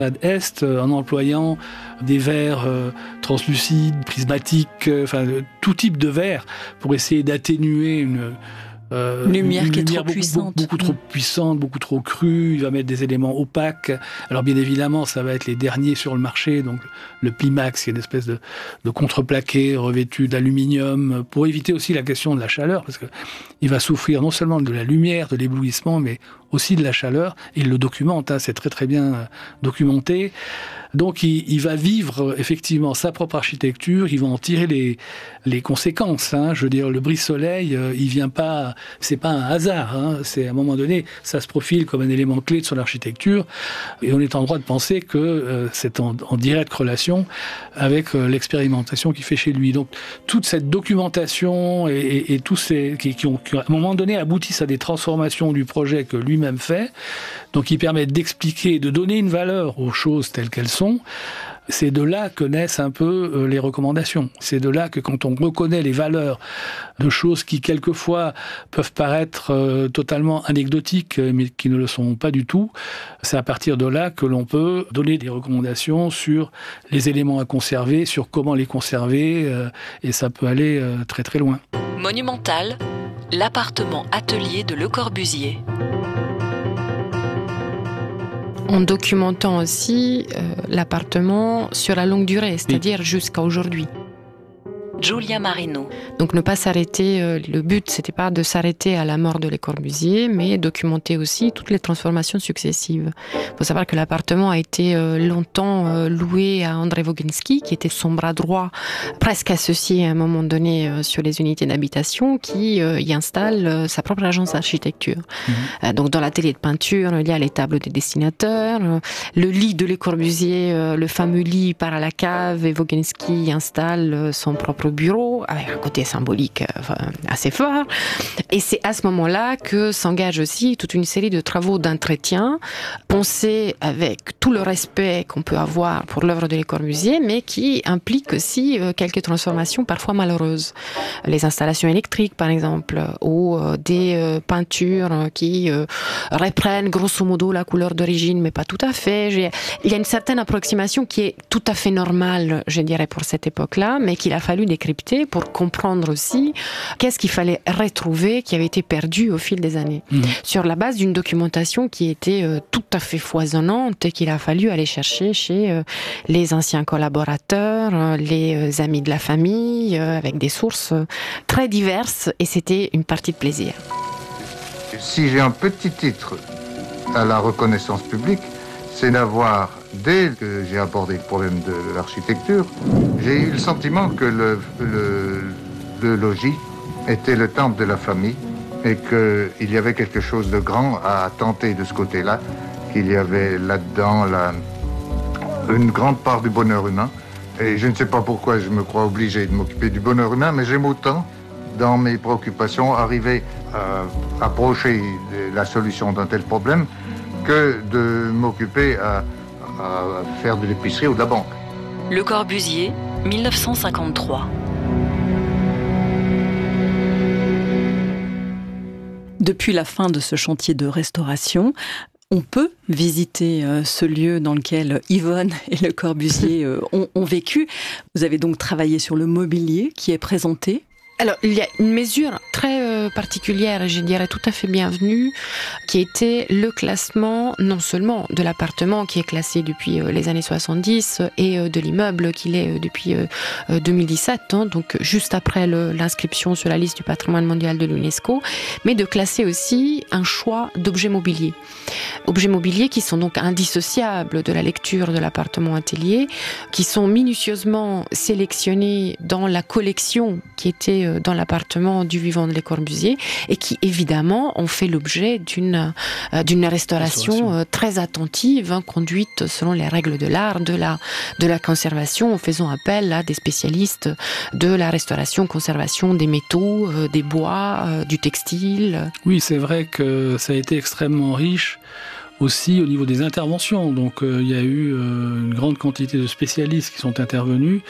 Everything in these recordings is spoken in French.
à Est, en employant des verres translucides, prismatiques, tout type de verre pour essayer d'atténuer une lumière qui est trop puissante. Beaucoup trop puissante, beaucoup trop crue. Il va mettre des éléments opaques. Alors bien évidemment, ça va être les derniers sur le marché, donc le Plimax, qui est une espèce de contreplaqué revêtu d'aluminium, pour éviter aussi la question de la chaleur, parce que il va souffrir non seulement de la lumière, de l'éblouissement, mais aussi de la chaleur. Il le documente, c'est très très bien documenté. Donc il va vivre effectivement sa propre architecture, il va en tirer les conséquences. Je veux dire, le brise-soleil, il vient pas, c'est pas un hasard. C'est à un moment donné, ça se profile comme un élément clé de son architecture, et on est en droit de penser que c'est en directe relation avec l'expérimentation qu'il fait chez lui. Donc toute cette documentation et tous ces qui ont à un moment donné aboutissent à des transformations du projet que lui-même fait, donc qui permettent d'expliquer, de donner une valeur aux choses telles qu'elles sont. C'est de là que naissent un peu les recommandations. C'est de là que quand on reconnaît les valeurs de choses qui quelquefois peuvent paraître totalement anecdotiques, mais qui ne le sont pas du tout, c'est à partir de là que l'on peut donner des recommandations sur les éléments à conserver, sur comment les conserver, et ça peut aller très très loin. Monumental, l'appartement atelier de Le Corbusier. En documentant aussi l'appartement sur la longue durée, c'est-à-dire jusqu'à aujourd'hui. Giulia Marino. Donc ne pas s'arrêter, le but c'était pas de s'arrêter à la mort de Le Corbusier, mais documenter aussi toutes les transformations successives. Il faut savoir que l'appartement a été longtemps loué à André Woginski, qui était son bras droit, presque associé à un moment donné sur les unités d'habitation, qui y installe sa propre agence d'architecture. Donc dans l'atelier de peinture, il y a les tables des dessinateurs, le lit de Le Corbusier, le fameux lit part à la cave, et Woginski y installe son propre bureau, avec un côté symbolique assez fort. Et c'est à ce moment-là que s'engage aussi toute une série de travaux d'entretien, pensés avec tout le respect qu'on peut avoir pour l'œuvre de Le Corbusier, mais qui impliquent aussi quelques transformations parfois malheureuses. Les installations électriques, par exemple, ou des peintures qui reprennent grosso modo la couleur d'origine, mais pas tout à fait. Il y a une certaine approximation qui est tout à fait normale, je dirais, pour cette époque-là, mais qu'il a fallu décrypter pour comprendre aussi qu'est-ce qu'il fallait retrouver qui avait été perdu au fil des années. Sur la base d'une documentation qui était tout à fait foisonnante et qu'il a fallu aller chercher chez les anciens collaborateurs, les amis de la famille, avec des sources très diverses, et c'était une partie de plaisir. Si j'ai un petit titre à la reconnaissance publique, c'est d'avoir, dès que j'ai abordé le problème de l'architecture, j'ai eu le sentiment que le logis était le temple de la famille et qu'il y avait quelque chose de grand à tenter de ce côté-là, qu'il y avait là-dedans une grande part du bonheur humain. Et je ne sais pas pourquoi je me crois obligé de m'occuper du bonheur humain, mais j'aime autant, dans mes préoccupations, arriver à approcher la solution d'un tel problème que de m'occuper à faire de l'épicerie ou de la banque. Le Corbusier, 1953. Depuis la fin de ce chantier de restauration, on peut visiter ce lieu dans lequel Yvonne et Le Corbusier ont vécu. Vous avez donc travaillé sur le mobilier qui est présenté. Alors, il y a une mesure très particulière, je dirais tout à fait bienvenue, qui était le classement, non seulement de l'appartement qui est classé depuis les années 70 et de l'immeuble qu'il est depuis 2017, donc juste après l'inscription sur la liste du patrimoine mondial de l'UNESCO, mais de classer aussi un choix d'objets mobiliers. Objets mobiliers qui sont donc indissociables de la lecture de l'appartement atelier, qui sont minutieusement sélectionnés dans la collection qui était dans l'appartement du vivant de Le Corbusier et qui évidemment ont fait l'objet d'une restauration très attentive, conduite selon les règles de l'art, de la conservation, en faisant appel à des spécialistes de la restauration, conservation des métaux, des bois, du textile. Oui, c'est vrai que ça a été extrêmement riche aussi au niveau des interventions. Donc il y a eu une grande quantité de spécialistes qui sont intervenus.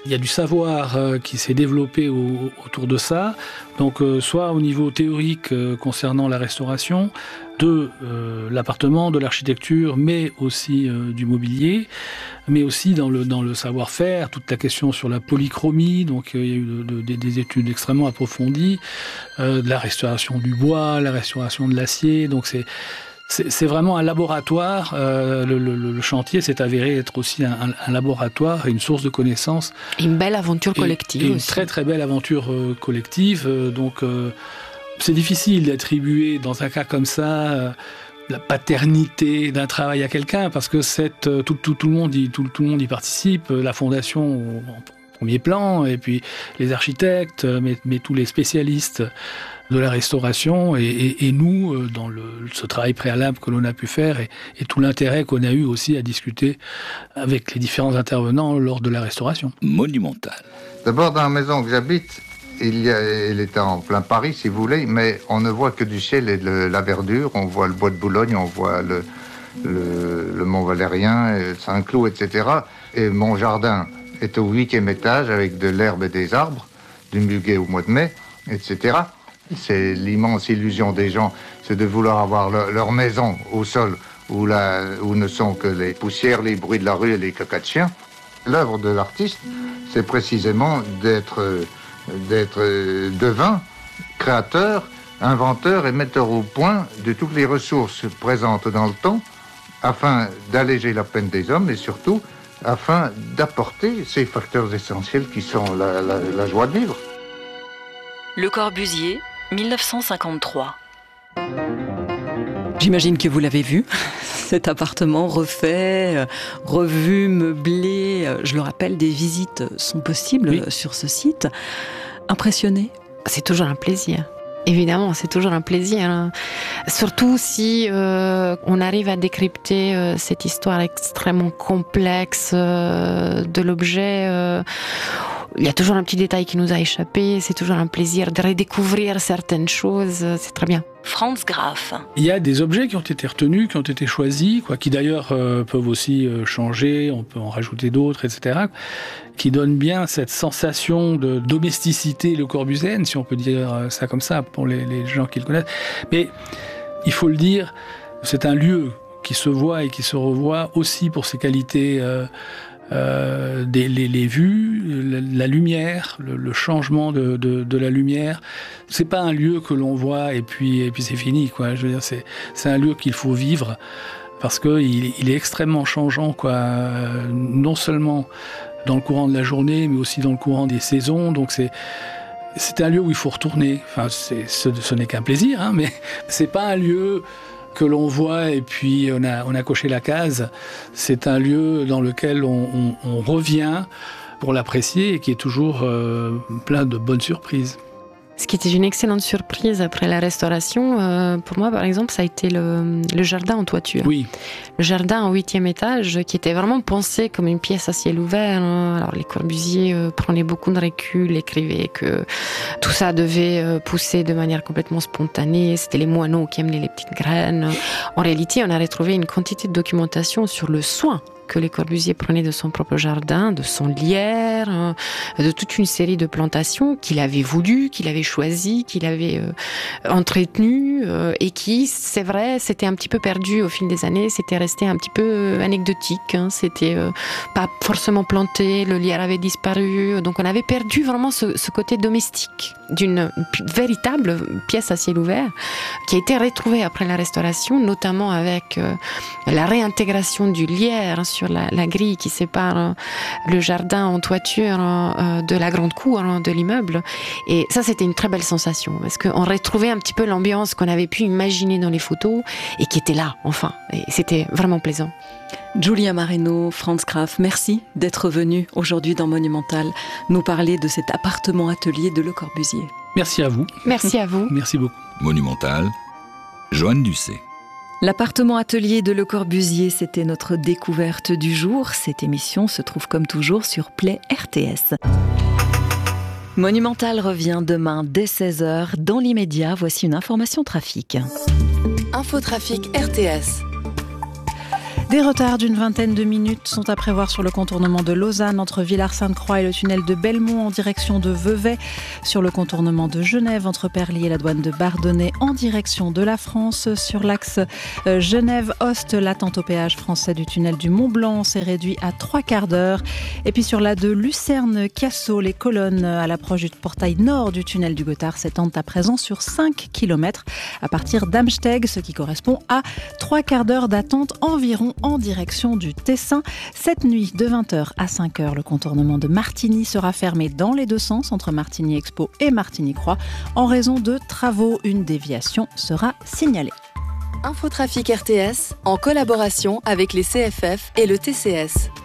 Il y a du savoir qui s'est développé autour de ça, donc soit au niveau théorique concernant la restauration, de l'appartement, de l'architecture, mais aussi du mobilier, mais aussi dans le savoir-faire, toute la question sur la polychromie, donc il y a eu des études extrêmement approfondies, de la restauration du bois, la restauration de l'acier, donc c'est vraiment un laboratoire. Le chantier s'est avéré être aussi un laboratoire et une source de connaissances. Une belle aventure collective. Et une aussi. très très belle aventure collective. Donc c'est difficile d'attribuer dans un cas comme ça la paternité d'un travail à quelqu'un parce que tout le monde y participe. La fondation en premier plan et puis les architectes, mais tous les spécialistes de la restauration et nous dans ce travail préalable que l'on a pu faire et tout l'intérêt qu'on a eu aussi à discuter avec les différents intervenants lors de la restauration. Monumental. D'abord, dans la maison que j'habite, elle est en plein Paris, si vous voulez, mais on ne voit que du ciel et de la verdure. On voit le bois de Boulogne, on voit le Mont Valérien, Saint-Cloud, etc. Et mon jardin est au 8e étage avec de l'herbe et des arbres, du muguet au mois de mai, etc. C'est l'immense illusion des gens, c'est de vouloir avoir leur maison au sol où ne sont que les poussières, les bruits de la rue et les caca de chiens. L'œuvre de l'artiste, c'est précisément d'être devin, créateur, inventeur et metteur au point de toutes les ressources présentes dans le temps afin d'alléger la peine des hommes et surtout afin d'apporter ces facteurs essentiels qui sont la joie de vivre. Le Corbusier, 1953. J'imagine que vous l'avez vu, cet appartement refait, revu, meublé. Je le rappelle, des visites sont possibles sur ce site. Impressionné ? C'est toujours un plaisir. Évidemment, c'est toujours un plaisir. Surtout si on arrive à décrypter cette histoire extrêmement complexe de l'objet. Il y a toujours un petit détail qui nous a échappé. C'est toujours un plaisir de redécouvrir certaines choses. C'est très bien. Franz Graf. Il y a des objets qui ont été retenus, qui ont été choisis, qui d'ailleurs peuvent aussi changer, on peut en rajouter d'autres, etc., qui donnent bien cette sensation de domesticité le-corbusienne, si on peut dire ça comme ça, pour les gens qui le connaissent. Mais il faut le dire, c'est un lieu qui se voit et qui se revoit aussi pour ses qualités les vues, la lumière, le changement de la lumière. C'est pas un lieu que l'on voit et puis c'est fini, quoi. Je veux dire, c'est un lieu qu'il faut vivre parce que il est extrêmement changeant, quoi. Non seulement dans le courant de la journée, mais aussi dans le courant des saisons. Donc c'est un lieu où il faut retourner. Enfin, ce n'est qu'un plaisir, hein, mais c'est pas un lieu que l'on voit et puis on a coché la case. C'est un lieu dans lequel on revient pour l'apprécier et qui est toujours plein de bonnes surprises. Ce qui était une excellente surprise après la restauration, pour moi par exemple, ça a été le jardin en toiture. Oui. Le jardin au 8e étage qui était vraiment pensé comme une pièce à ciel ouvert. Alors les Corbusier prenaient beaucoup de recul, écrivaient que tout ça devait pousser de manière complètement spontanée. C'était les moineaux qui amenaient les petites graines. En réalité, on a retrouvé une quantité de documentation sur le soin que les Corbusier prenaient de son propre jardin, de son lierre, de toute une série de plantations qu'il avait voulu, qu'il avait choisi, qu'il avait entretenu et qui, c'est vrai, s'était un petit peu perdu au fil des années, c'était resté un petit peu anecdotique, hein, c'était pas forcément planté, le lierre avait disparu, donc on avait perdu vraiment ce côté domestique d'une véritable pièce à ciel ouvert qui a été retrouvée après la restauration, notamment avec la réintégration du lierre sur la grille qui sépare le jardin en toiture de la grande cour de l'immeuble. Et ça, c'était une très belle sensation parce qu'on retrouvait un petit peu l'ambiance qu'on avait pu imaginer dans les photos et qui était là, enfin. Et c'était vraiment plaisant. Giulia Marino, Franz Graf, merci d'être venu aujourd'hui dans Monumental nous parler de cet appartement-atelier de Le Corbusier. Merci à vous. Merci à vous. Merci beaucoup. Monumental, Joanne Ducé. L'appartement-atelier de Le Corbusier, c'était notre découverte du jour. Cette émission se trouve comme toujours sur Play RTS. Monumental revient demain dès 16h. Dans l'immédiat, voici une information trafic. Infotrafic RTS. Des retards d'une vingtaine de minutes sont à prévoir sur le contournement de Lausanne entre Villars-Sainte-Croix et le tunnel de Belmont en direction de Vevey, sur le contournement de Genève entre Perly et la douane de Bardonnay en direction de la France, sur l'axe Genève-Ost, l'attente au péage français du tunnel du Mont-Blanc s'est réduit à 3/4 d'heure. Et puis sur la de Lucerne-Cassaux, les colonnes à l'approche du portail nord du tunnel du Gothard s'étendent à présent sur 5 km à partir d'Amsteg, ce qui correspond à 3/4 d'heure d'attente environ en direction du Tessin. Cette nuit, de 20h à 5h, le contournement de Martigny sera fermé dans les deux sens entre Martigny Expo et Martigny Croix. En raison de travaux, une déviation sera signalée. Infotrafic RTS en collaboration avec les CFF et le TCS.